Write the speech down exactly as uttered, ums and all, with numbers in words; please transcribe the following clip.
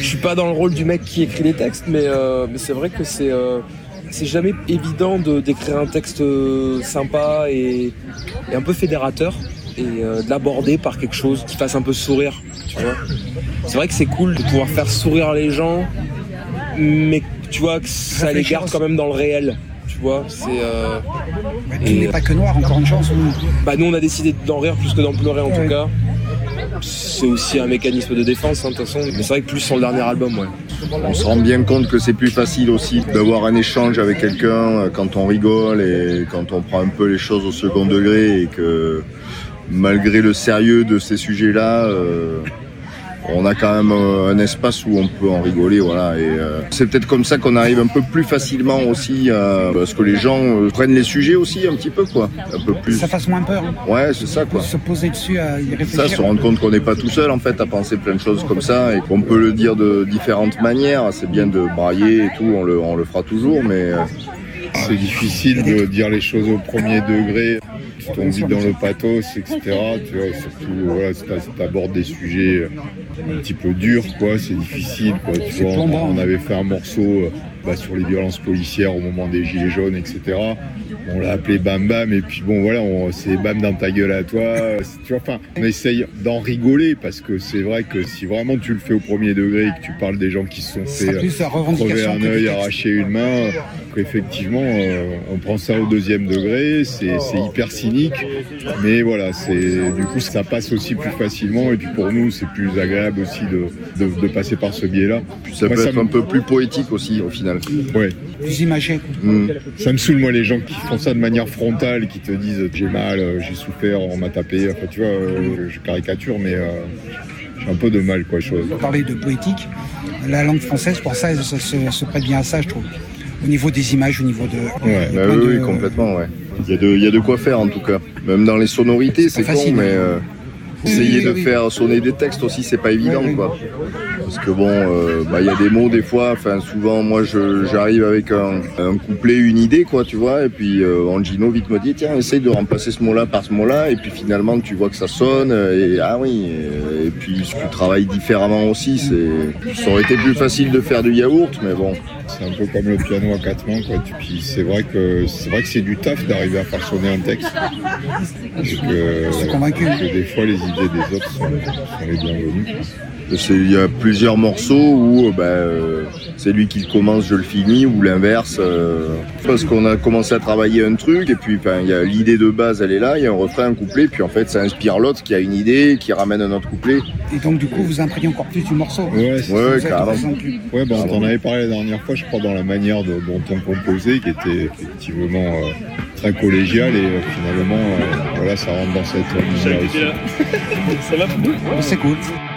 je suis pas dans le rôle du mec qui écrit les textes, mais, euh, mais c'est vrai que c'est, euh, c'est jamais évident de, d'écrire un texte sympa et, et un peu fédérateur et euh, de l'aborder par quelque chose qui fasse un peu sourire, tu vois. C'est vrai que c'est cool de pouvoir faire sourire les gens, mais tu vois que ça les garde quand même dans le réel. Tu vois, c'est. Euh, bah, tout n'est pas que noir, encore une chance. Bah, nous, on a décidé d'en rire plus que d'en pleurer, en ouais. tout cas. C'est aussi un mécanisme de défense, hein, de toute façon. Mais c'est vrai que plus sur le dernier album, ouais. On se rend bien compte que c'est plus facile aussi d'avoir un échange avec quelqu'un quand on rigole et quand on prend un peu les choses au second degré et que malgré le sérieux de ces sujets-là. Euh, On a quand même un espace où on peut en rigoler, voilà. Et euh, c'est peut-être comme ça qu'on arrive un peu plus facilement aussi, euh, parce que les gens euh, prennent les sujets aussi un petit peu, quoi. Un peu plus. Ça fasse moins peur. Hein. Ouais, c'est ça, quoi. Se poser dessus, à y réfléchir. Ça, se rendre compte qu'on n'est pas tout seul, en fait, à penser plein de choses comme ça, et qu'on peut le dire de différentes manières. C'est bien de brailler et tout, on le, on le fera toujours, mais euh... c'est difficile de dire les choses au premier degré. Tu tombes vite dans le pathos, et cetera. Tu vois, surtout, voilà, si t'abordes des sujets un petit peu durs, quoi, c'est difficile, quoi. Tu vois, on, on avait fait un morceau bah, sur les violences policières au moment des Gilets jaunes, et cetera. On l'a appelé Bam Bam, et puis bon, voilà, on, c'est Bam dans ta gueule à toi. Tu vois, enfin, on essaye d'en rigoler, parce que c'est vrai que si vraiment tu le fais au premier degré et que tu parles des gens qui se sont fait crever un œil, arracher une main, effectivement, euh, on prend ça au deuxième degré, c'est, c'est hyper cynique, mais voilà, c'est, du coup, ça passe aussi plus facilement, et puis pour nous, c'est plus agréable aussi de, de, de passer par ce biais-là. Puis ça moi, peut ça être me... un peu plus poétique aussi, au final. Ouais. Plus imagé. Mmh. Ça me saoule, moi, les gens qui font ça de manière frontale, qui te disent j'ai mal, j'ai souffert, on m'a tapé, enfin, tu vois, euh, je caricature, mais euh, j'ai un peu de mal, quoi, chose. Pour parler de poétique, la langue française, pour ça, se, se, se prête bien à ça, je trouve. Au niveau des images, au niveau de... Ouais, bah oui, de... oui, complètement, ouais. Il y a de, il y a de quoi faire, en tout cas. Même dans les sonorités, c'est, c'est con, mais... Euh... Essayer de faire sonner des textes aussi, c'est pas évident, quoi. Parce que bon, euh, bah, y a des mots des fois, enfin souvent moi je, j'arrive avec un, un couplet, une idée, quoi, tu vois, et puis euh, Angino vite me dit tiens, essaye de remplacer ce mot-là par ce mot-là, et puis finalement tu vois que ça sonne, et ah oui, et, et puis tu travailles différemment aussi, c'est, ça aurait été plus facile de faire du yaourt, mais bon. C'est un peu comme le piano à quatre mains, quoi. Puis c'est vrai que c'est vrai que c'est du taf d'arriver à faire sonner un texte. Je suis convaincu. Que des fois les idées des autres sont, sont les bienvenues. Il y a plusieurs morceaux où bah, euh, c'est lui qui le commence, je le finis, ou l'inverse. Euh, parce qu'on a commencé à travailler un truc, et puis il y a l'idée de base, elle est là, il y a un refrain, un couplet, puis en fait ça inspire l'autre qui a une idée, qui ramène un autre couplet. Et donc du coup vous imprégnez encore plus du morceau. Ouais, c'est ouais, carrément. Ouais, bah, on t'en avait parlé la dernière fois, je crois, dans la manière de, dont on composait, qui était effectivement euh, très collégiale, et euh, finalement, euh, voilà, ça rentre dans cette ligne-là aussi. Ça va? C'est cool.